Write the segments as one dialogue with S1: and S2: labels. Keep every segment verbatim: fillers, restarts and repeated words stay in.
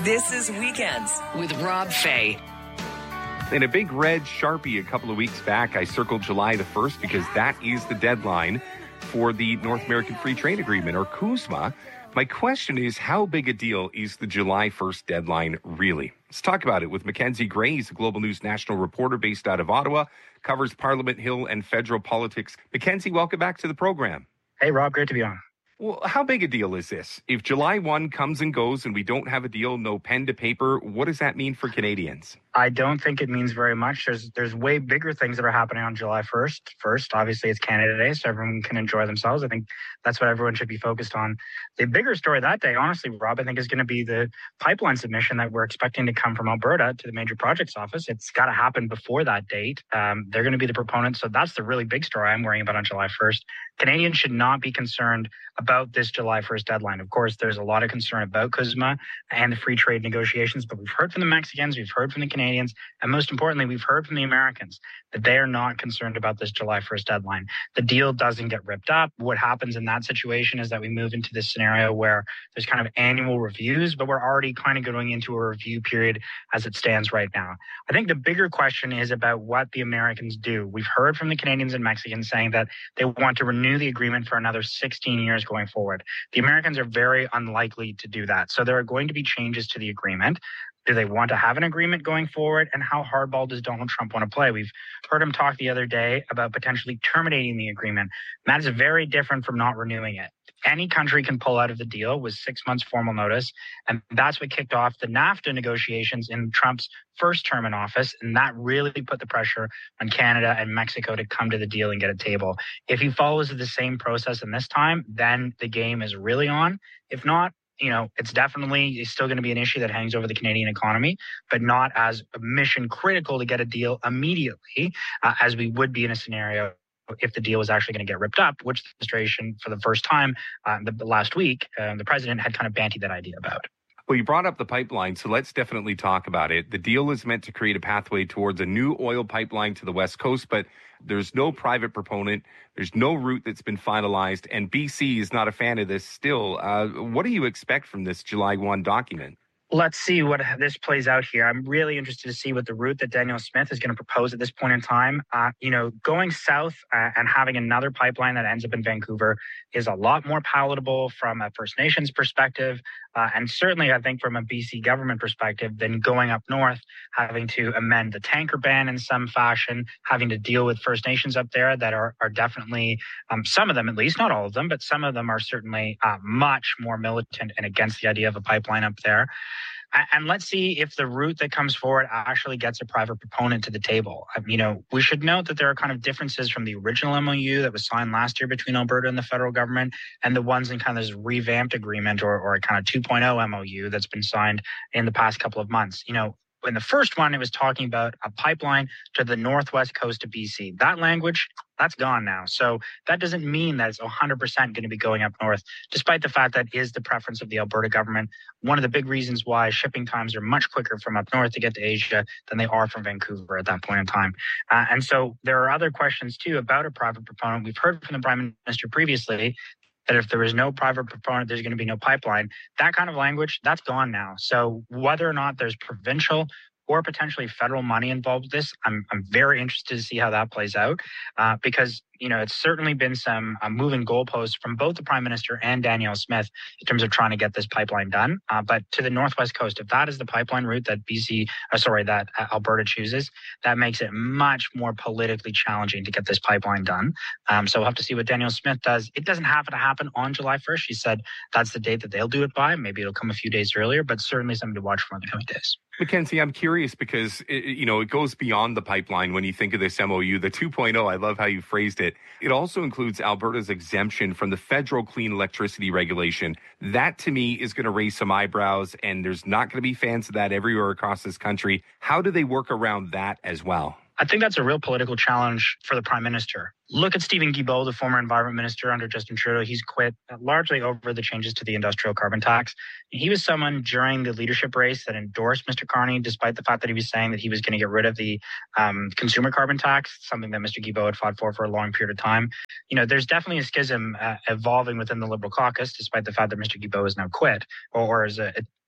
S1: This is Weekends with Rob Fay.
S2: In a big red Sharpie a couple of weeks back, I circled July the first because that is the deadline for the North American Free Trade Agreement, or CUSMA. My question is, how big a deal is the July first deadline really? Let's talk about it with Mackenzie Gray. He's a Global News national reporter based out of Ottawa, covers Parliament Hill and federal politics. Mackenzie, welcome back to the program.
S3: Hey, Rob, great to be on.
S2: Well, how big a deal is this? If July first comes and goes and we don't have a deal, no pen to paper, what does that mean for Canadians?
S3: I don't think it means very much. There's there's way bigger things that are happening on July first. First, obviously, it's Canada Day, so everyone can enjoy themselves. I think that's what everyone should be focused on. The bigger story that day, honestly, Rob, I think is going to be the pipeline submission that we're expecting to come from Alberta to the Major Projects Office. It's got to happen before that date. Um, they're going to be the proponents, so that's the really big story I'm worrying about on July first. Canadians should not be concerned about this July first deadline. Of course, there's a lot of concern about CUSMA and the free trade negotiations, but we've heard from the Mexicans, we've heard from the Canadians, and most importantly, we've heard from the Americans that they are not concerned about this July first deadline. The deal doesn't get ripped up. What happens in that situation is that we move into this scenario where there's kind of annual reviews, but we're already kind of going into a review period as it stands right now. I think the bigger question is about what the Americans do. We've heard from the Canadians and Mexicans saying that they want to renew the agreement for another sixteen years going forward. The Americans are very unlikely to do that. So there are going to be changes to the agreement. Do they want to have an agreement going forward? And how hardball does Donald Trump want to play? We've heard him talk the other day about potentially terminating the agreement. And that is very different from not renewing it. Any country can pull out of the deal with six months formal notice. And that's what kicked off the NAFTA negotiations in Trump's first term in office. And that really put the pressure on Canada and Mexico to come to the deal and get a table. If he follows the same process in this time, then the game is really on. If not, you know, it's definitely still going to be an issue that hangs over the Canadian economy, but not as mission critical to get a deal immediately uh, as we would be in a scenario if the deal was actually going to get ripped up, which the administration, for the first time uh, the, the last week, uh, the president had kind of bantied that idea about.
S2: Well, you brought up the pipeline, so let's definitely talk about it. The deal is meant to create a pathway towards a new oil pipeline to the West Coast, but there's no private proponent. There's no route that's been finalized, and B C is not a fan of this still. Uh, what do you expect from this July first document?
S3: Let's see what this plays out here. I'm really interested to see what the route that Danielle Smith is going to propose at this point in time. Uh, you know, going south uh, and having another pipeline that ends up in Vancouver is a lot more palatable from a First Nations perspective. Uh, and certainly, I think from a B C government perspective, than going up north, having to amend the tanker ban in some fashion, having to deal with First Nations up there that are, are definitely, um, some of them at least, not all of them, but some of them are certainly uh, much more militant and against the idea of a pipeline up there. And let's see if the route that comes forward actually gets a private proponent to the table. You know, we should note that there are kind of differences from the original M O U that was signed last year between Alberta and the federal government and the ones in kind of this revamped agreement or, or a kind of two point oh M O U that's been signed in the past couple of months. You know, in the first one, it was talking about a pipeline to the northwest coast of B C. That language, that's gone now. So that doesn't mean that it's one hundred percent going to be going up north, despite the fact that is the preference of the Alberta government. One of the big reasons why shipping times are much quicker from up north to get to Asia than they are from Vancouver at that point in time. Uh, and so there are other questions, too, about a private proponent. We've heard from the Prime Minister previously that if there is no private proponent, there's going to be no pipeline. That kind of language, that's gone now. So whether or not there's provincial or potentially federal money involved with this, I'm I'm very interested to see how that plays out uh, because, you know, it's certainly been some uh, moving goalposts from both the Prime Minister and Danielle Smith in terms of trying to get this pipeline done. Uh, but to the Northwest Coast, if that is the pipeline route that B C, uh, sorry, that uh, Alberta chooses, that makes it much more politically challenging to get this pipeline done. Um, so we'll have to see what Danielle Smith does. It doesn't have to happen on July first. She said that's the date that they'll do it by. Maybe it'll come a few days earlier, but certainly something to watch for in the coming days.
S2: Mackenzie, I'm curious because, it, you know, it goes beyond the pipeline when you think of this M O U. The two point oh, I love how you phrased it. It also includes Alberta's exemption from the federal clean electricity regulation. That, to me, is going to raise some eyebrows, and there's not going to be fans of that everywhere across this country. How do they work around that as well?
S3: I think that's a real political challenge for the Prime Minister. Look at Stephen Guilbeault, the former Environment Minister under Justin Trudeau. He's quit largely over the changes to the industrial carbon tax. He was someone during the leadership race that endorsed Mister Carney, despite the fact that he was saying that he was going to get rid of the um, consumer carbon tax, something that Mister Guilbeault had fought for for a long period of time. You know, there's definitely a schism uh, evolving within the Liberal caucus, despite the fact that Mister Guilbeault has now quit or, or is a,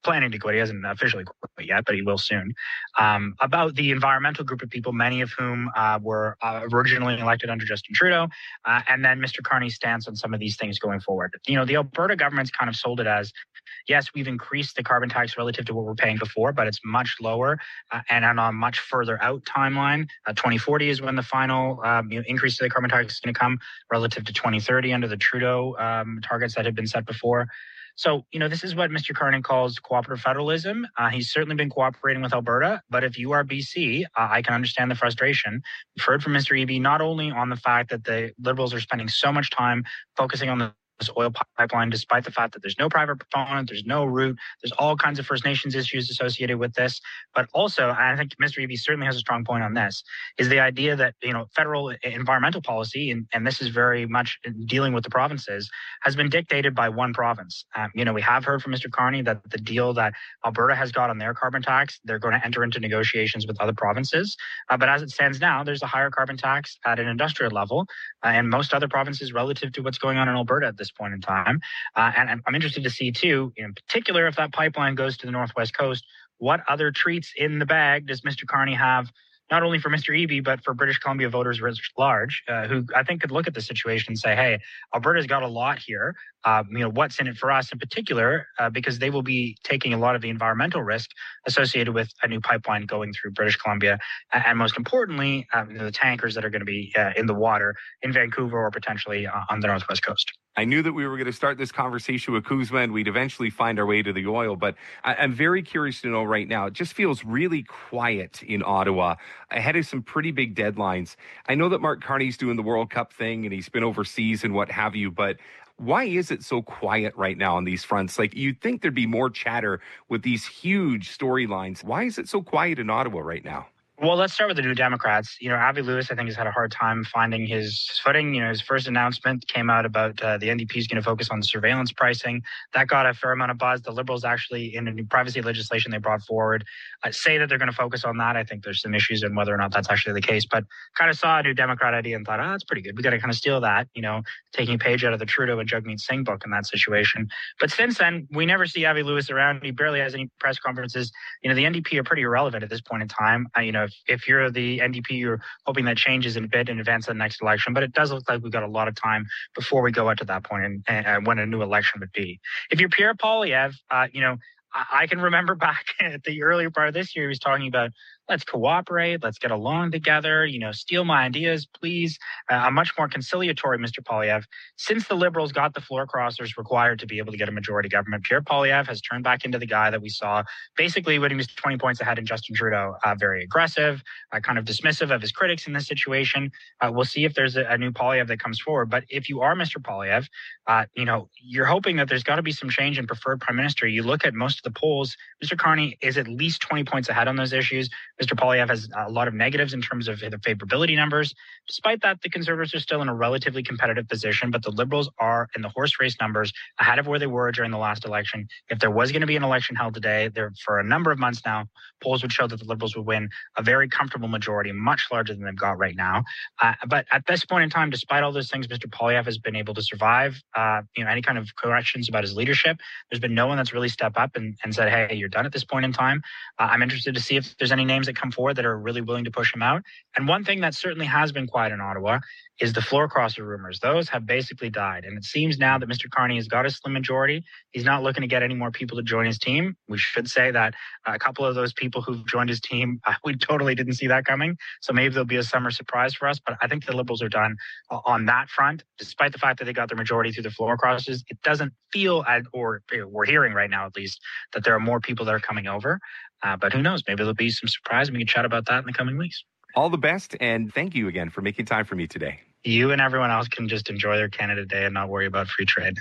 S3: planning to quit. He hasn't officially quit yet, but he will soon. Um, about the environmental group of people, many of whom uh, were uh, originally elected under Justin Trudeau, uh, and then Mister Carney's stance on some of these things going forward. You know, the Alberta government's kind of sold it as, yes, we've increased the carbon tax relative to what we're paying before, but it's much lower uh, and on a much further out timeline. Uh, twenty forty is when the final um, you know, increase to the carbon tax is going to come relative to twenty thirty under the Trudeau um, targets that had been set before. So, you know, this is what Mister Carney calls cooperative federalism. Uh, he's certainly been cooperating with Alberta, but if you are B C, uh, I can understand the frustration. We've heard from Mister Eby not only on the fact that the Liberals are spending so much time focusing on the this oil pipeline, despite the fact that there's no private proponent, there's no route, there's all kinds of First Nations issues associated with this. But also, and I think Mister Eby certainly has a strong point on this, is the idea that, you know, federal environmental policy, and, and this is very much dealing with the provinces, has been dictated by one province. Um, you know, we have heard from Mister Carney that the deal that Alberta has got on their carbon tax, they're going to enter into negotiations with other provinces. Uh, but as it stands now, there's a higher carbon tax at an industrial level, uh, and most other provinces relative to what's going on in Alberta at this point in time. Uh, and I'm interested to see, too, in particular, if that pipeline goes to the Northwest Coast, what other treats in the bag does Mister Carney have, not only for Mister Eby, but for British Columbia voters writ large, uh, who I think could look at the situation and say, hey, Alberta's got a lot here. Uh, you know, what's in it for us in particular, uh, because they will be taking a lot of the environmental risk associated with a new pipeline going through British Columbia. And, and most importantly, um, the tankers that are going to be uh, in the water in Vancouver or potentially uh, on the Northwest Coast.
S2: I knew that we were going to start this conversation with CUSMA and we'd eventually find our way to the oil, but I, I'm very curious to know right now, it just feels really quiet in Ottawa ahead of some pretty big deadlines. I know that Mark Carney's doing the World Cup thing and he's been overseas and what have you, but why is it so quiet right now on these fronts? Like, you'd think there'd be more chatter with these huge storylines. Why is it so quiet in Ottawa right now?
S3: Well, let's start with the New Democrats. You know, Avi Lewis, I think, has had a hard time finding his footing. You know, his first announcement came out about uh, the N D P is going to focus on surveillance pricing. That got a fair amount of buzz. The Liberals actually, in a new privacy legislation they brought forward, uh, say that they're going to focus on that. I think there's some issues in whether or not that's actually the case, but kind of saw a New Democrat idea and thought, oh, that's pretty good. We got to kind of steal that, you know, taking a page out of the Trudeau and Jagmeet Singh book in that situation. But since then, we never see Avi Lewis around. He barely has any press conferences. You know, the N D P are pretty irrelevant at this point in time. Uh, you know, if, if you're the The N D P, you're hoping that changes in a bit in advance of the next election, but it does look like we've got a lot of time before we go out to that point and, and when a new election would be. If you're Pierre Poilievre, uh, you know, I, I can remember back at the earlier part of this year, he was talking about, let's cooperate, let's get along together, you know, steal my ideas, please. Uh, a much more conciliatory Mister Poilievre. Since the Liberals got the floor crossers required to be able to get a majority government, Pierre Poilievre has turned back into the guy that we saw basically when he was twenty points ahead in Justin Trudeau, uh, very aggressive, uh, kind of dismissive of his critics in this situation. Uh, we'll see if there's a, a new Poilievre that comes forward. But if you are Mister Poilievre, uh, you know, you're hoping that there's got to be some change in preferred prime minister. You look at most of the polls, Mister Carney is at least twenty points ahead on those issues. Mister Poilievre has a lot of negatives in terms of the favorability numbers. Despite that, the Conservatives are still in a relatively competitive position, but the Liberals are in the horse race numbers ahead of where they were during the last election. If there was going to be an election held today, there for a number of months now, polls would show that the Liberals would win a very comfortable majority, much larger than they've got right now. Uh, but at this point in time, despite all those things, Mister Poilievre has been able to survive uh, you know, any kind of corrections about his leadership. There's been no one that's really stepped up and, and said, hey, you're done at this point in time. Uh, I'm interested to see if there's any names that come forward that are really willing to push him out. And one thing that certainly has been quiet in Ottawa is the floor crosser rumors. Those have basically died. And it seems now that Mister Carney has got a slim majority. He's not looking to get any more people to join his team. We should say that a couple of those people who've joined his team, uh, we totally didn't see that coming. So maybe there'll be a summer surprise for us. But I think the Liberals are done uh, on that front. Despite the fact that they got their majority through the floor crosses, it doesn't feel, at, or we're hearing right now at least, that there are more people that are coming over. Uh, but who knows? Maybe there'll be some surprise and we can chat about that in the coming weeks.
S2: All the best, and thank you again for making time for me today.
S3: You and everyone else can just enjoy their Canada Day and not worry about free trade.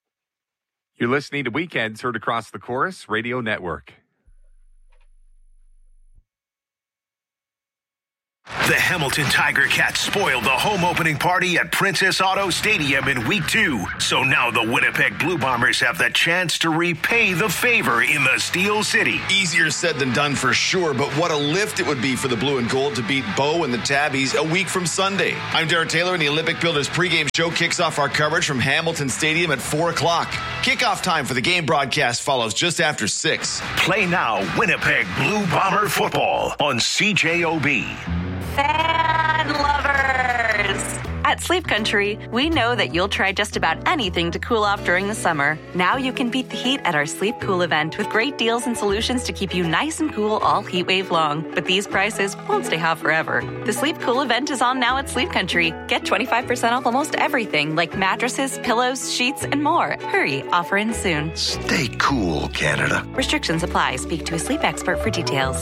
S2: You're listening to Weekends, heard across the Chorus Radio Network.
S4: The Hamilton Tiger Cats spoiled the home opening party at Princess Auto Stadium in week two. So now the Winnipeg Blue Bombers have the chance to repay the favor in the Steel City.
S5: Easier said than done for sure, but what a lift it would be for the Blue and Gold to beat Bo and the Tabbies a week from Sunday. I'm Darren Taylor, and the Olympic Builders pregame show kicks off our coverage from Hamilton Stadium at four o'clock. Kickoff time for the game broadcast follows just after six.
S4: Play now Winnipeg Blue Bomber football on C J O B.
S6: Fan lovers! At Sleep Country, we know that you'll try just about anything to cool off during the summer. Now you can beat the heat at our Sleep Cool event with great deals and solutions to keep you nice and cool all heat wave long. But these prices won't stay hot forever. The Sleep Cool event is on now at Sleep Country. Get twenty-five percent off almost everything like mattresses, pillows, sheets, and more. Hurry, offer ends soon.
S4: Stay cool, Canada.
S6: Restrictions apply. Speak to a sleep expert for details.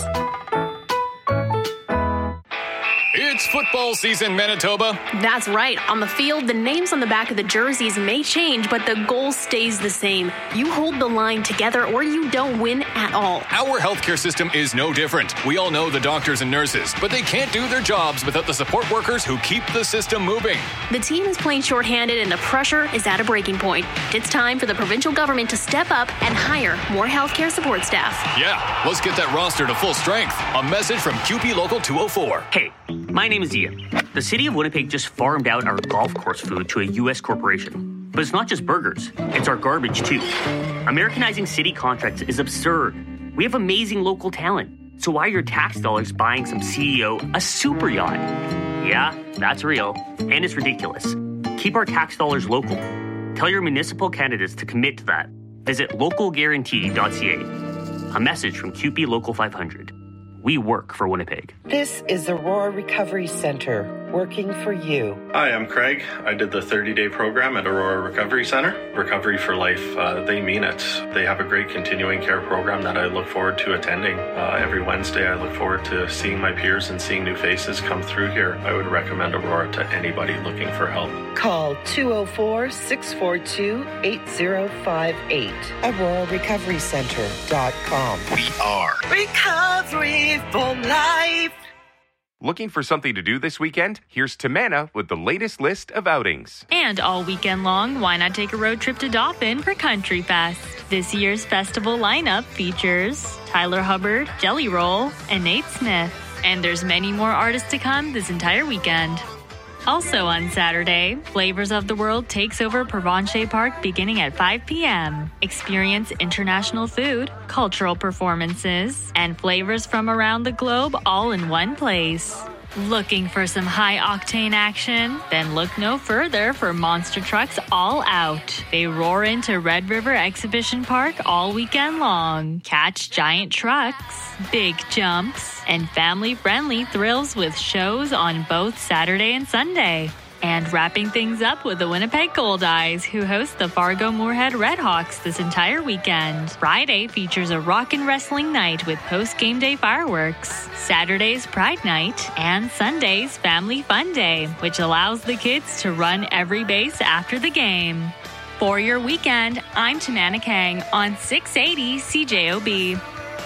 S7: It's football season, Manitoba.
S8: That's right. On the field, the names on the back of the jerseys may change, but the goal stays the same. You hold the line together or you don't win at all.
S7: Our healthcare system is no different. We all know the doctors and nurses, but they can't do their jobs without the support workers who keep the system moving.
S8: The team is playing shorthanded and the pressure is at a breaking point. It's time for the provincial government to step up and hire more healthcare support staff.
S7: Yeah, let's get that roster to full strength. A message from Q P Local two oh four.
S9: Hey, my name is Ian. The city of Winnipeg just farmed out our golf course food to a U S corporation. But it's not just burgers, it's our garbage too. Americanizing city contracts is absurd. We have amazing local talent. So why are your tax dollars buying some C E O a super yacht? Yeah, that's real. And it's ridiculous. Keep our tax dollars local. Tell your municipal candidates to commit to that. Visit local guarantee dot c a. A message from Q P Local five hundred. We work for Winnipeg.
S10: This is the Aurora Recovery Center, working for you.
S11: Hi, I'm Craig. I did the thirty-day program at Aurora Recovery Center. Recovery for Life, uh, they mean it. They have a great continuing care program that I look forward to attending. Uh, every Wednesday, I look forward to seeing my peers and seeing new faces come through here. I would recommend Aurora to anybody looking for help.
S10: Call two oh four, six four two, eight oh five eight. Aurora Recovery Center dot com.
S4: We are
S10: Recovery for Life.
S2: Looking for something to do this weekend? Here's Tamana with the latest list of outings.
S12: And all weekend long, why not take a road trip to Dauphin for Country Fest? This year's festival lineup features Tyler Hubbard, Jelly Roll, and Nate Smith. And there's many more artists to come this entire weekend. Also on Saturday, Flavors of the World takes over Provencher Park beginning at five p.m. Experience international food, cultural performances, and flavors from around the globe all in one place. Looking for some high-octane action? Then look no further for Monster Trucks All Out. They roar into Red River Exhibition Park all weekend long. Catch giant trucks, big jumps, and family-friendly thrills with shows on both Saturday and Sunday. And wrapping things up with the Winnipeg Goldeyes, who host the Fargo Moorhead Redhawks this entire weekend. Friday features a rockin' wrestling night with post-game day fireworks. Saturday's Pride Night, and Sunday's Family Fun Day, which allows the kids to run every base after the game. For your weekend, I'm Tamana Kang on six eighty C J O B.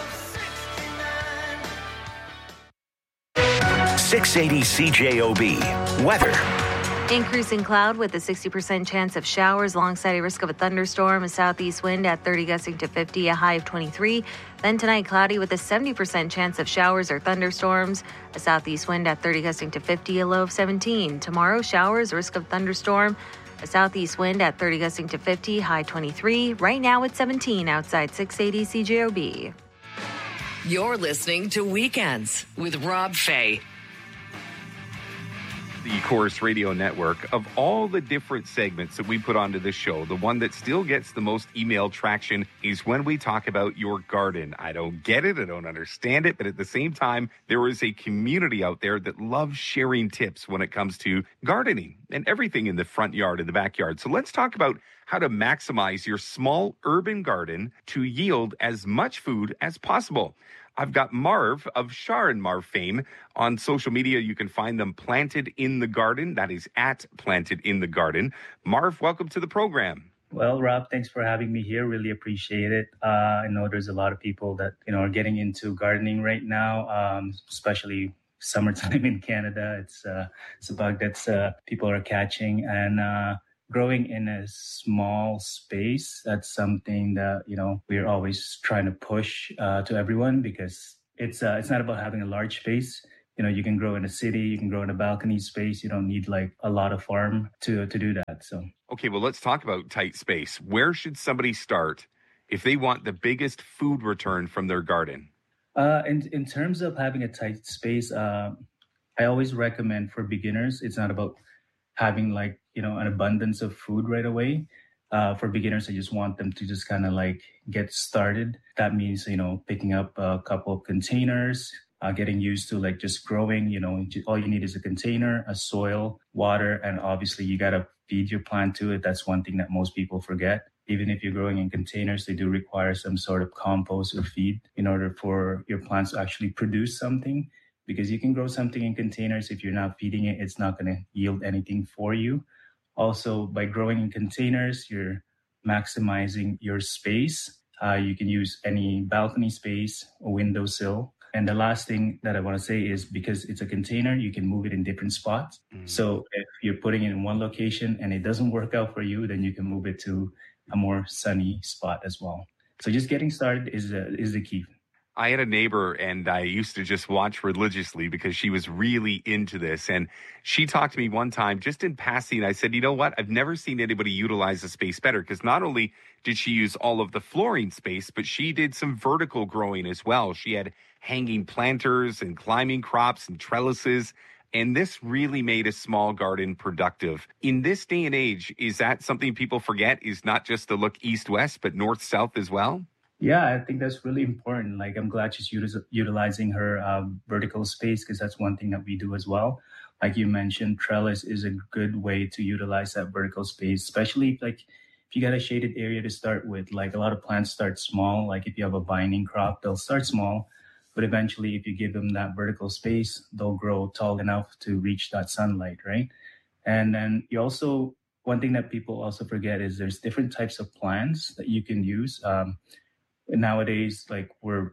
S4: six eighty C J O B. Weather.
S13: Increasing cloud with a sixty percent chance of showers alongside a risk of a thunderstorm, a southeast wind at thirty gusting to fifty, a high of twenty-three. Then tonight, cloudy with a seventy percent chance of showers or thunderstorms, a southeast wind at thirty gusting to fifty, a low of seventeen. Tomorrow, showers, risk of thunderstorm, a southeast wind at thirty gusting to fifty, high twenty-three. Right now it's seventeen outside six eighty C J O B.
S1: You're listening to Weekends with Rob Fay.
S2: The Chorus Radio Network. Of all the different segments that we put onto this show, the one that still gets the most email traction is when we talk about your garden. I don't get it. I don't understand it. But at the same time, there is a community out there that loves sharing tips when it comes to gardening and everything in the front yard and the backyard. So let's talk about how to maximize your small urban garden to yield as much food as possible. I've got Marv of Shar and Marv fame on social media. You can find them Planted in the Garden. That is at Planted in the Garden. Marv, welcome to the program.
S14: Well, Rob, thanks for having me here. Really appreciate it. Uh, I know there's a lot of people that, you know, are getting into gardening right now, um, especially summertime in Canada. It's uh, it's a bug that's uh, people are catching, and uh, growing in a small space. That's something that, you know, we're always trying to push uh, to everyone, because it's uh, it's not about having a large space. You know, you can grow in a city, you can grow in a balcony space. You don't need like a lot of farm to to do that. So
S2: okay, well, let's talk about tight space. Where should somebody start if they want the biggest food return from their garden?
S14: Uh, in in terms of having a tight space, uh, I always recommend for beginners. It's not about having like, you know, an abundance of food right away. Uh, for beginners, I just want them to just kind of like get started. That means, you know, picking up a couple of containers, uh, getting used to like just growing. You know, all you need is a container, a soil, water, and obviously you got to feed your plant to it. That's one thing that most people forget. Even if you're growing in containers, they do require some sort of compost or feed in order for your plants to actually produce something. Because you can grow something in containers, if you're not feeding it, it's not going to yield anything for you. Also, by growing in containers, you're maximizing your space. Uh, you can use any balcony space or windowsill. And the last thing that I want to say is, because it's a container, you can move it in different spots. Mm. So if you're putting it in one location and it doesn't work out for you, then you can move it to a more sunny spot as well. So just getting started is uh, is the key.
S2: I had a neighbor, and I used to just watch religiously because she was really into this. And she talked to me one time just in passing. I said, you know what? I've never seen anybody utilize the space better, because not only did she use all of the flooring space, but she did some vertical growing as well. She had hanging planters and climbing crops and trellises. And this really made a small garden productive. In this day and age, is that something people forget, is not just to look east-west, but north-south as well?
S14: Yeah, I think that's really important. Like, I'm glad she's util- utilizing her um, vertical space, because that's one thing that we do as well. Like you mentioned, trellis is a good way to utilize that vertical space, especially like if you got a shaded area to start with. Like, a lot of plants start small. Like if you have a binding crop, they'll start small, but eventually if you give them that vertical space, they'll grow tall enough to reach that sunlight, right? And then you also, one thing that people also forget is there's different types of plants that you can use. Um, Nowadays, like we're,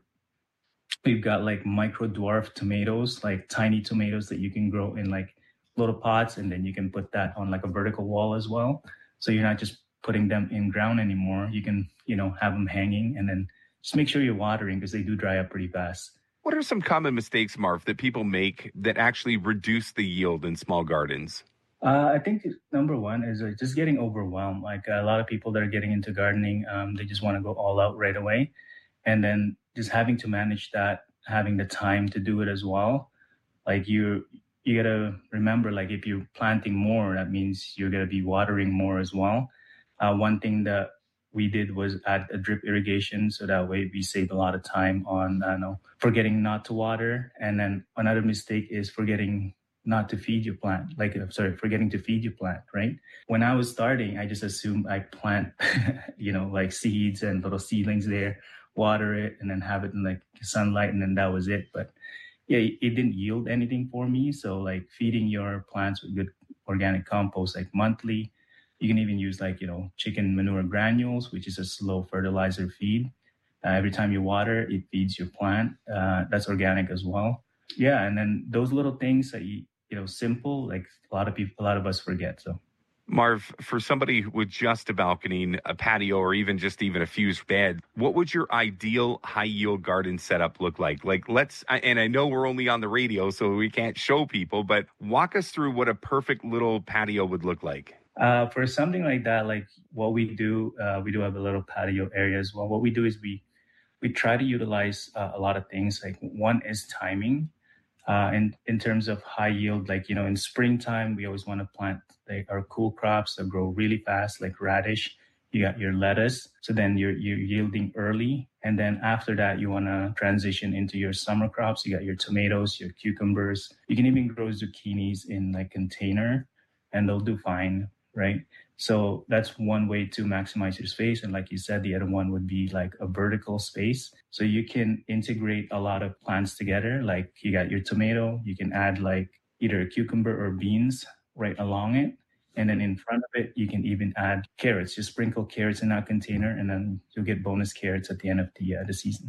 S14: we've got like micro dwarf tomatoes, like tiny tomatoes that you can grow in like little pots, and then you can put that on like a vertical wall as well. So you're not just putting them in ground anymore. You can, you know, have them hanging, and then just make sure you're watering, because they do dry up pretty fast.
S2: What are some common mistakes, Marv, that people make that actually reduce the yield in small gardens?
S14: Uh, I think number one is uh, just getting overwhelmed. Like a lot of people that are getting into gardening, um, they just want to go all out right away. And then just having to manage that, having the time to do it as well. Like you, you got to remember, like if you're planting more, that means you're going to be watering more as well. Uh, one thing that we did was add a drip irrigation. So that way we saved a lot of time on, I don't know, forgetting not to water. And then another mistake is forgetting not to feed your plant, like, I'm sorry, forgetting to feed your plant, right? When I was starting, I just assumed I plant, you know, like seeds and little seedlings there, water it, and then have it in like sunlight, and then that was it. But yeah, it didn't yield anything for me. So like feeding your plants with good organic compost, like monthly. You can even use like, you know, chicken manure granules, which is a slow fertilizer feed. Uh, every time you water, it feeds your plant. Uh, that's organic as well. Yeah, and then those little things that you, you know, simple, like a lot of people, a lot of us forget. So,
S2: Marv, for somebody with just a balcony, a patio, or even just even a fused bed, what would your ideal high yield garden setup look like? Like, let's, and I know we're only on the radio, so we can't show people, but walk us through what a perfect little patio would look like.
S14: Uh, for something like that, like what we do, uh, we do have a little patio area as well. What we do is we, we try to utilize uh, a lot of things. Like one is timing. Uh, and in terms of high yield, like, you know, in springtime, we always want to plant like our cool crops that grow really fast, like radish. You got your lettuce. So then you're, you're yielding early. And then after that, you want to transition into your summer crops. You got your tomatoes, your cucumbers. You can even grow zucchinis in like container, and they'll do fine, right? So that's one way to maximize your space. And like you said, the other one would be like a vertical space. So you can integrate a lot of plants together. Like you got your tomato, you can add like either a cucumber or beans right along it. And then in front of it, you can even add carrots. Just sprinkle carrots in that container, and then you'll get bonus carrots at the end of the uh, the season.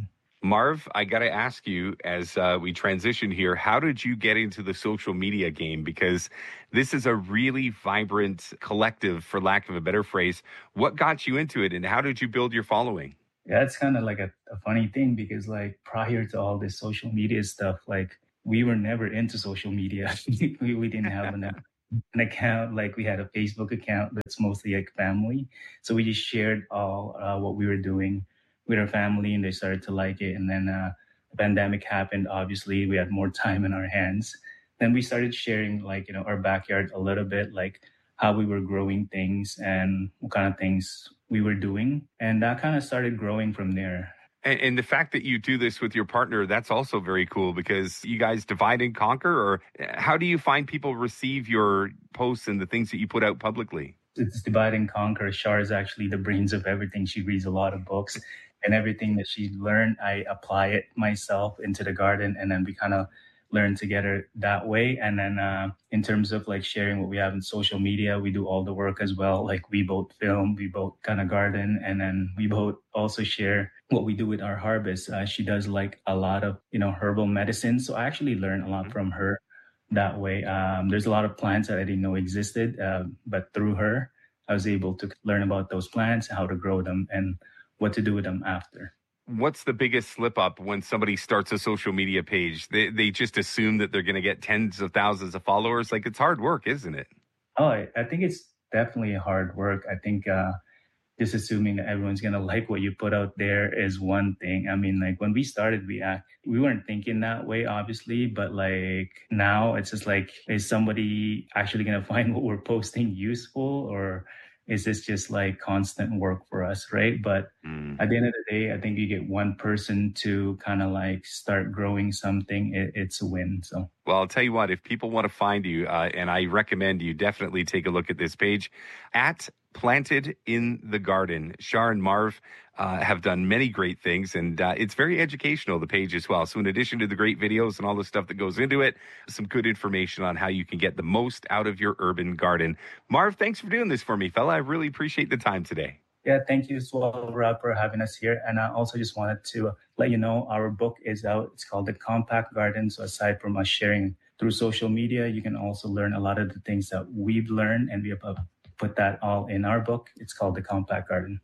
S2: Marv, I got to ask you as uh, we transition here, how did you get into the social media game? Because this is a really vibrant collective, for lack of a better phrase. What got you into it and how did you build your following?
S14: Yeah, it's kind of like a, a funny thing because like prior to all this social media stuff, like we were never into social media. we, we didn't have an, an account. Like we had a Facebook account that's mostly like family. So we just shared all uh, what we were doing with our family and they started to like it. And then uh, the pandemic happened. Obviously, we had more time in our hands. Then we started sharing like, you know, our backyard a little bit, like how we were growing things and what kind of things we were doing. And that kind of started growing from there.
S2: And, and the fact that you do this with your partner, that's also very cool because you guys divide and conquer. Or how do you find people receive your posts and the things that you put out publicly?
S14: It's divide and conquer. Shar is actually the brains of everything. She reads a lot of books. And everything that she learned, I apply it myself into the garden. And then we kind of learn together that way. And then uh, in terms of like sharing what we have in social media, we do all the work as well. Like we both film, we both kind of garden. And then we both also share what we do with our harvest. Uh, she does like a lot of, you know, herbal medicine. So I actually learned a lot from her that way. Um, there's a lot of plants that I didn't know existed. Uh, but through her, I was able to learn about those plants, how to grow them, and what to do with them after.
S2: What's the biggest slip up when somebody starts a social media page? They they just assume that they're going to get tens of thousands of followers. Like it's hard work, isn't it?
S14: Oh, I, I think it's definitely hard work. I think uh, just assuming that everyone's going to like what you put out there is one thing. I mean, like when we started, we act, we weren't thinking that way, obviously. But like now it's just like, is somebody actually going to find what we're posting useful, or is this just like constant work for us, right? But mm. at the end of the day, I think you get one person to kind of like start growing something, it, it's a win. So,
S2: well, I'll tell you what, if people want to find you, uh, and I recommend you definitely take a look at this page at Planted in the Garden. Shar and Marv uh, have done many great things, and uh, it's very educational, the page as well. So in addition to the great videos and all the stuff that goes into it, some good information on how you can get the most out of your urban garden. Marv, thanks for doing this for me, fella. I really appreciate the time today.
S14: Yeah, thank you as well, Rob, for having us here. And I also just wanted to let you know our book is out. It's called The Compact Garden. So aside from us sharing through social media, you can also learn a lot of the things that we've learned, and we have put that all in our book. It's called The Compact Garden.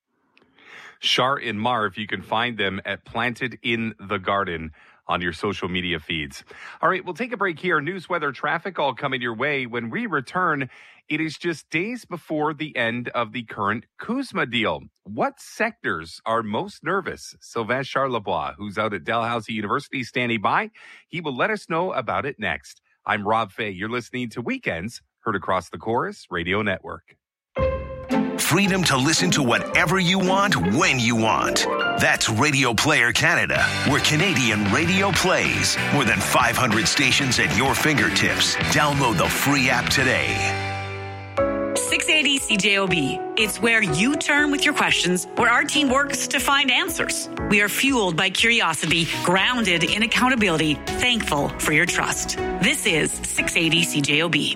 S2: Shar and Marv, you can find them at Planted in the Garden on your social media feeds. All right, we'll take a break here. News, weather, traffic all coming your way. When we return, it is just days before the end of the current CUSMA deal. What sectors are most nervous? Sylvain Charlebois, who's out at Dalhousie University, standing by. He will let us know about it next. I'm Rob Fay. You're listening to Weekends, heard across the Chorus Radio Network.
S4: Freedom to listen to whatever you want, when you want. That's Radio Player Canada, where Canadian radio plays. More than five hundred stations at your fingertips. Download the free app today.
S1: six eighty C J O B. It's where you turn with your questions, where our team works to find answers. We are fueled by curiosity, grounded in accountability, thankful for your trust. This is six eighty C J O B.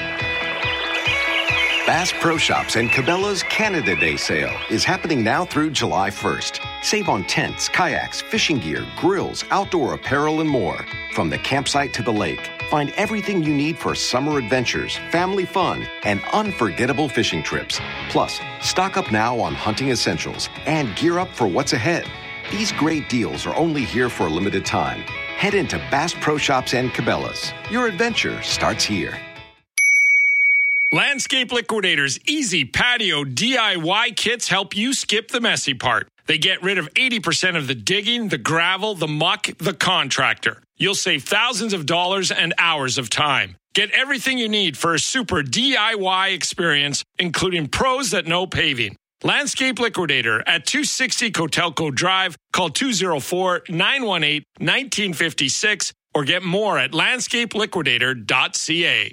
S15: Bass Pro Shops and Cabela's Canada Day sale is happening now through July first. Save on tents, kayaks, fishing gear, grills, outdoor apparel, and more. From the campsite to the lake, find everything you need for summer adventures, family fun, and unforgettable fishing trips. Plus, stock up now on hunting essentials and gear up for what's ahead. These great deals are only here for a limited time. Head into Bass Pro Shops and Cabela's. Your adventure starts here.
S16: Landscape Liquidators Easy Patio D I Y kits help you skip the messy part. They get rid of eighty percent of the digging, the gravel, the muck, the contractor. You'll save thousands of dollars and hours of time. Get everything you need for a super D I Y experience, including pros that know paving. Landscape Liquidator at two sixty Cotelco Drive. Call two oh four, nine one eight, one nine five six or get more at landscape liquidator dot c a.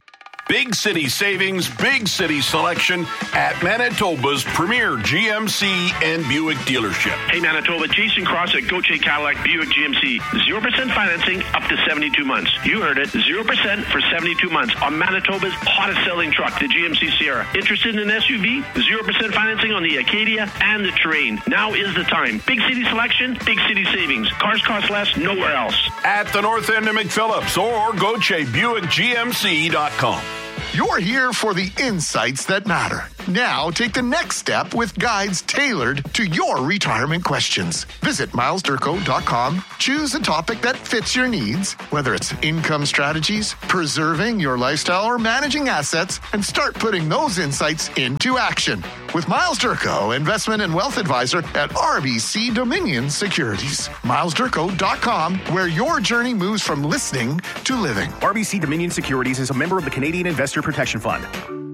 S17: Big city savings, big city selection at Manitoba's premier G M C and Buick dealership.
S18: Hey Manitoba, Jason Cross at Gauthier Cadillac Buick G M C. zero percent financing up to seventy-two months. You heard it, zero percent for seventy-two months on Manitoba's hottest selling truck, the G M C Sierra. Interested in an S U V? zero percent financing on the Acadia and the Terrain. Now is the time. Big city selection, big city savings. Cars cost less nowhere else.
S17: At the north end of McPhillips or Gauthier Buick G M C dot com.
S19: You're here for the insights that matter. Now take the next step with guides tailored to your retirement questions. Visit miles durko dot com. Choose a topic that fits your needs, whether it's income strategies, preserving your lifestyle, or managing assets, and start putting those insights into action. With Miles Durko, investment and wealth advisor at R B C Dominion Securities. miles durko dot com, where your journey moves from listening to living.
S20: R B C Dominion Securities is a member of the Canadian Investor Protection Fund.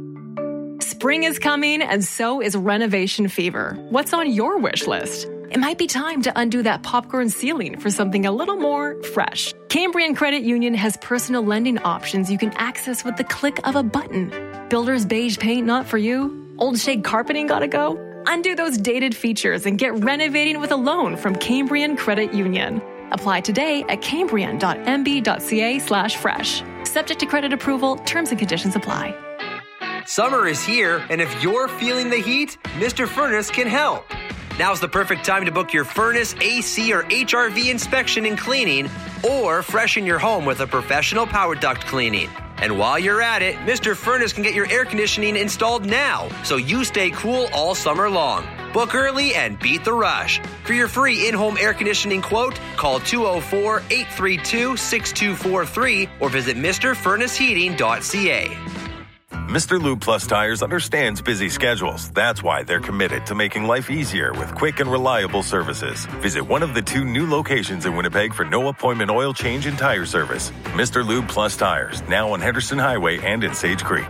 S21: Spring is coming, and so is renovation fever. What's on your wish list? It might be time to undo that popcorn ceiling for something a little more fresh. Cambrian Credit Union has personal lending options you can access with the click of a button. Builder's beige paint not for you? Old shade carpeting gotta go? Undo those dated features and get renovating with a loan from Cambrian Credit Union. Apply today at cambrian dot m b dot c a slash fresh. Subject to credit approval, terms and conditions apply.
S22: Summer is here, and if you're feeling the heat, Mister Furnace can help. Now's the perfect time to book your furnace, A C, or H R V inspection and cleaning, or freshen your home with a professional power duct cleaning. And while you're at it, Mister Furnace can get your air conditioning installed now, so you stay cool all summer long. Book early and beat the rush. For your free in-home air conditioning quote, call two oh four, eight three two, six two four three or visit Mr Furnace Heating dot c a.
S23: Mister Lube Plus Tires understands busy schedules. That's why they're committed to making life easier with quick and reliable services. Visit one of the two new locations in Winnipeg for no appointment oil change and tire service. Mister Lube Plus Tires, now on Henderson Highway and in Sage Creek.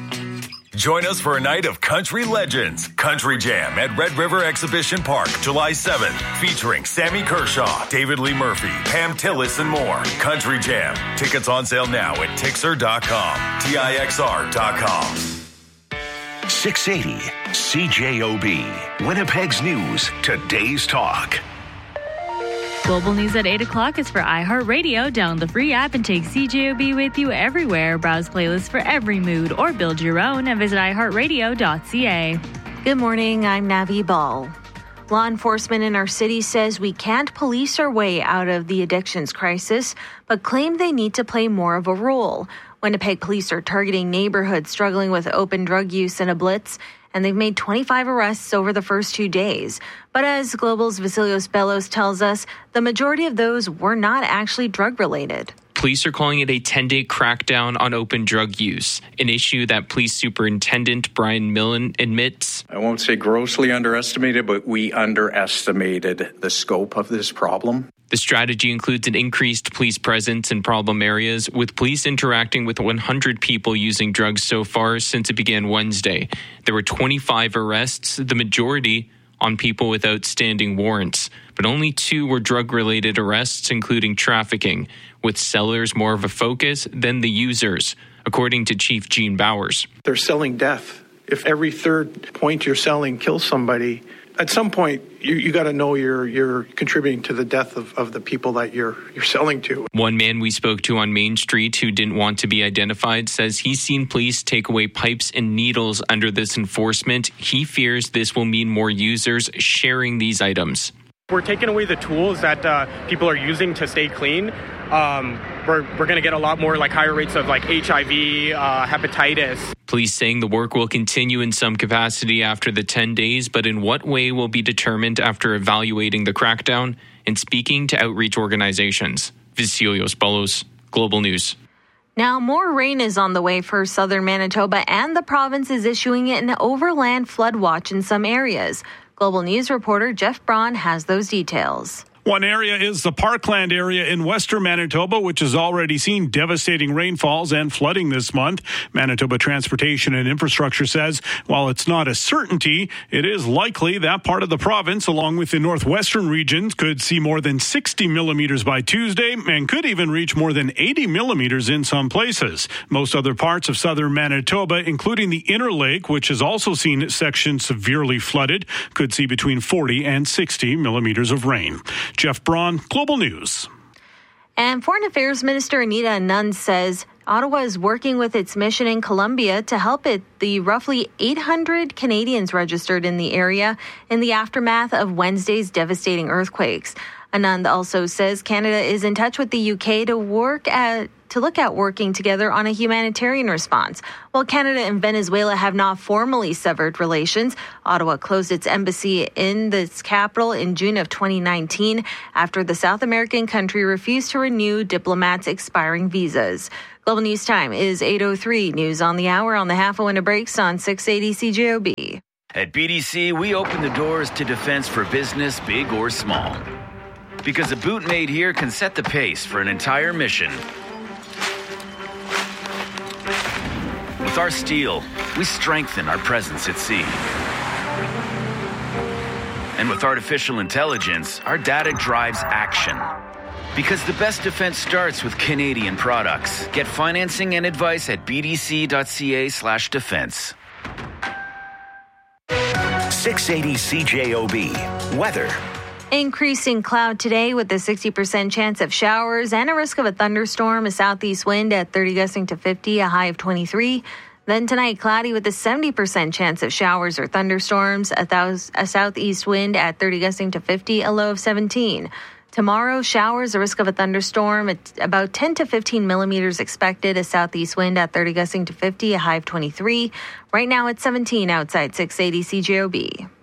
S23: Join us for a night of country legends. Country Jam at Red River Exhibition Park, July seventh. Featuring Sammy Kershaw, David Lee Murphy, Pam Tillis, and more. Country Jam. Tickets on sale now at Tixer dot com. T I X R dot com.
S4: six eighty C J O B. Winnipeg's News. Today's Talk.
S12: Global News at eight o'clock is for iHeartRadio. Download the free app and take C J O B with you everywhere. Browse playlists for every mood or build your own and visit i heart radio dot c a.
S13: Good morning, I'm Navi Ball. Law enforcement in our city says we can't police our way out of the addictions crisis, but claim they need to play more of a role. Winnipeg police are targeting neighborhoods struggling with open drug use in a blitz, and they've made twenty-five arrests over the first two days. But as Global's Vasilios Bellos tells us, the majority of those were not actually drug-related.
S24: Police are calling it a ten-day crackdown on open drug use, an issue that Police Superintendent Brian Millen admits.
S25: I won't say grossly underestimated, but we underestimated the scope of this problem.
S24: The strategy includes an increased police presence in problem areas, with police interacting with one hundred people using drugs so far since it began Wednesday. There were twenty-five arrests, the majority on people with outstanding warrants, but only two were drug-related arrests, including trafficking, with sellers more of a focus than the users, according to Chief Gene Bowers.
S26: They're selling death. If every third point you're selling kills somebody, at some point, you, you got to know you're you're contributing to the death of, of the people that you're you're selling to.
S24: One man we spoke to on Main Street who didn't want to be identified says he's seen police take away pipes and needles under this enforcement. He fears this will mean more users sharing these items.
S27: We're taking away the tools that uh, people are using to stay clean. Um, we're we're going to get a lot more like higher rates of like H I V, uh, hepatitis.
S24: Police saying the work will continue in some capacity after the ten days, but in what way will be determined after evaluating the crackdown and speaking to outreach organizations. Vasilios Bellos, Global News.
S13: Now, more rain is on the way for southern Manitoba, and the province is issuing an overland flood watch in some areas. Global News reporter Jeff Braun has those details.
S3: One area is the Parkland area in western Manitoba, which has already seen devastating rainfalls and flooding this month. Manitoba Transportation and Infrastructure says while it's not a certainty, it is likely that part of the province, along with the northwestern regions, could see more than sixty millimeters by Tuesday and could even reach more than eighty millimeters in some places. Most other parts of southern Manitoba, including the Inner Lake, which has also seen sections severely flooded, could see between forty and sixty millimeters of rain. Jeff Braun, Global News.
S13: And Foreign Affairs Minister Anita Anand says Ottawa is working with its mission in Colombia to help it the roughly eight hundred Canadians registered in the area in the aftermath of Wednesday's devastating earthquakes. Anand also says Canada is in touch with the U K to work at to look at working together on a humanitarian response. While Canada and Venezuela have not formally severed relations, Ottawa closed its embassy in its capital in June of twenty nineteen after the South American country refused to renew diplomats' expiring visas. Global News Time is eight oh three. News on the hour on the half a winter breaks on six eighty C J O B.
S5: At B D C, we open the doors to defense for business, big or small. Because a boot made here can set the pace for an entire mission. With our steel, we strengthen our presence at sea. And with artificial intelligence, our data drives action. Because the best defense starts with Canadian products. Get financing and advice at bdc.ca slash defense.
S4: six eighty C J O B. Weather.
S13: Increasing cloud today with a sixty percent chance of showers and a risk of a thunderstorm, a southeast wind at thirty gusting to fifty, a high of twenty-three. Then tonight, cloudy with a seventy percent chance of showers or thunderstorms, a, thous- a southeast wind at thirty gusting to fifty, a low of seventeen. Tomorrow, showers, a risk of a thunderstorm, at about ten to fifteen millimeters expected, a southeast wind at thirty gusting to fifty, a high of twenty-three. Right now it's seventeen outside six eighty C J O B.